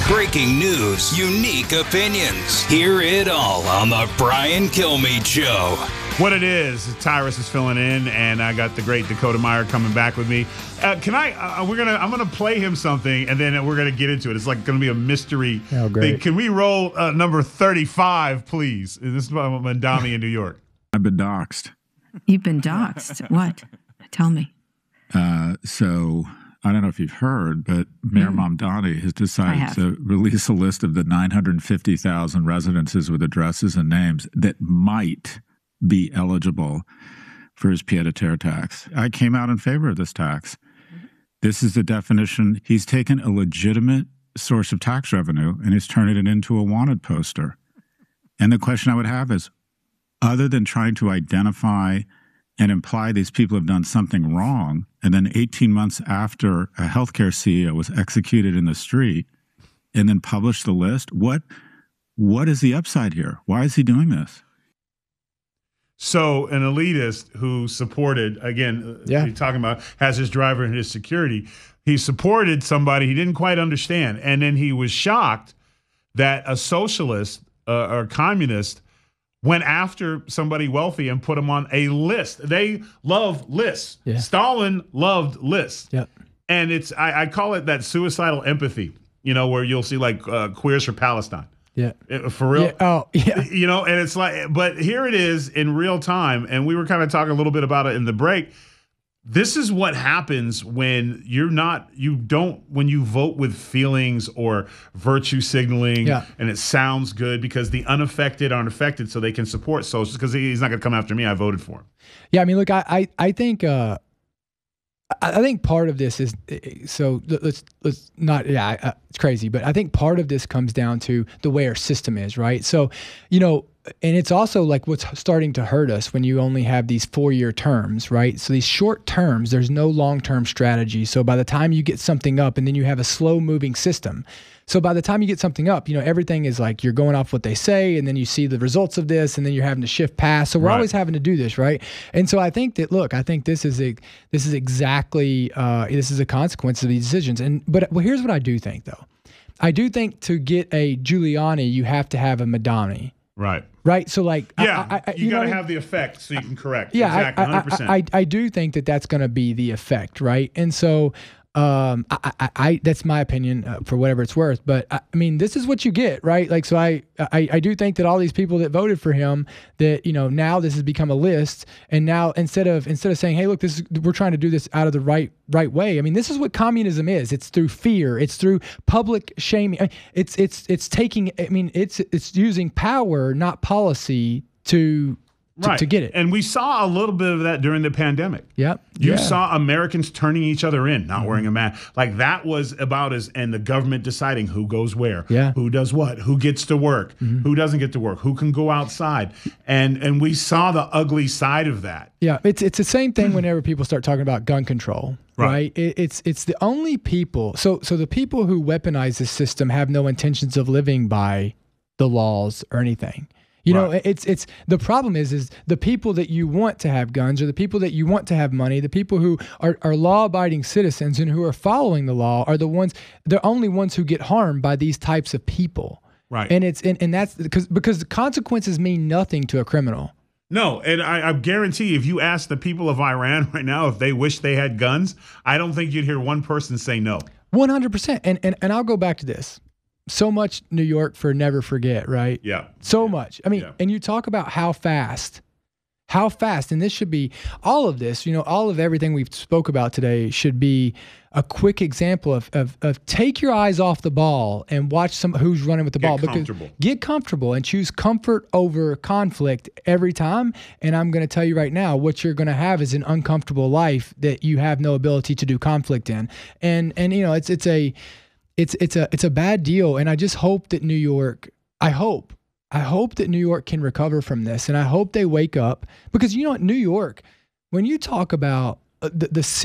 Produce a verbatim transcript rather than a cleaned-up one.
Breaking news, unique opinions. Hear it all on the Brian Kilmeade Show. What it is, Tyrus is filling in, and I got the great Dakota Meyer coming back with me. Uh, can I? Uh, we're gonna. I'm gonna play him something, and then we're gonna get into it. It's like gonna be a mystery oh, great. thing. Can we roll uh, number thirty-five, please? This is about Mamdani in New York. I've been doxxed. You've been doxxed. What? Tell me. Uh, so I don't know if you've heard, but Mayor mm. Mamdani has decided to release a list of the nine hundred fifty thousand residences with addresses and names that might be eligible for his pied-à-terre tax. I came out in favor of this tax. This is the definition. He's taken a legitimate source of tax revenue and he's turning it into a wanted poster. And the question I would have is, other than trying to identify and imply these people have done something wrong, and then eighteen months after a healthcare C E O was executed in the street and then published the list, what what is the upside here? Why is he doing this? So an elitist who supported, again, yeah. he's talking about, has his driver and his security. He supported somebody he didn't quite understand. And then he was shocked that a socialist uh, or communist went after somebody wealthy and put him on a list. They love lists. Yeah. Stalin loved lists. Yep. And it's, I, I call it that suicidal empathy, you know, where you'll see like uh, Queers for Palestine. Yeah. For real? Yeah. Oh, yeah. You know, and it's like, but here it is in real time. And we were kind of talking a little bit about it in the break. This is what happens when you're not, you don't, when you vote with feelings or virtue signaling yeah. and it sounds good because the unaffected aren't affected so they can support socialists because he's not going to come after me. I voted for him. Yeah. I mean, look, I, I, I think, uh, I think part of this is, so let's let's not, yeah, uh, it's crazy, but I think part of this comes down to the way our system is, right? So, you know, and it's also like what's starting to hurt us when you only have these four-year terms, right? So these short terms, there's no long-term strategy. So by the time you get something up and then you have a slow-moving system. So by the time you get something up, you know, everything is like you're going off what they say and then you see the results of this and then you're having to shift past. So we're right. always having to do this, right? And so I think that, look, I think this is a, this is exactly, uh, this is a consequence of these decisions. And But well, here's what I do think, though. I do think to get a Giuliani, you have to have a Madani. Right. Right. So like, yeah, I, I, you, you got to have I mean? the effect so you can correct. Yeah, exactly. I, one hundred percent. I, I, I do think that that's going to be the effect. Right. And so um, I, I, I, that's my opinion uh, for whatever it's worth. But I, I mean, this is what you get. Right. Like, so I, I, I do think that all these people that voted for him, that, you know, now this has become a list. And now instead of instead of saying, hey, look, this is, we're trying to do this out of the right right way. I mean, this is what communism is. It's through fear. It's through public shaming. It's it's it's taking. I mean, it's it's using power, not policy, to. To, right. to get it. And we saw a little bit of that during the pandemic. Yep. You yeah. saw Americans turning each other in, not mm-hmm. wearing a mask. Like that was about as, and the government deciding who goes where, yeah. who does what, who gets to work, mm-hmm. who doesn't get to work, who can go outside. And and we saw the ugly side of that. Yeah. It's it's the same thing whenever people start talking about gun control. Right. right? It, it's it's the only people. So so the people who weaponize this system have no intentions of living by the laws or anything. You know, right. it's it's the problem is is the people that you want to have guns or the people that you want to have money, the people who are, are law-abiding citizens and who are following the law are the ones, they're only ones who get harmed by these types of people. Right. And it's and, and that's because because the consequences mean nothing to a criminal. No, and I, I guarantee if you ask the people of Iran right now if they wish they had guns, I don't think you'd hear one person say no. one hundred percent. And and and I'll go back to this. So much New York for never forget, right? Yeah. So yeah. much. I mean, yeah. and you talk about how fast, how fast, and this should be, all of this, you know, all of everything we've spoke about today should be a quick example of, of, of take your eyes off the ball and watch some who's running with the get ball. Comfortable. Because get comfortable and choose comfort over conflict every time. And I'm going to tell you right now, what you're going to have is an uncomfortable life that you have no ability to do conflict in. And, and you know, it's it's a... It's it's a it's a bad deal, and I just hope that New York. I hope I hope that New York can recover from this, and I hope they wake up because you know what, New York. When you talk about the the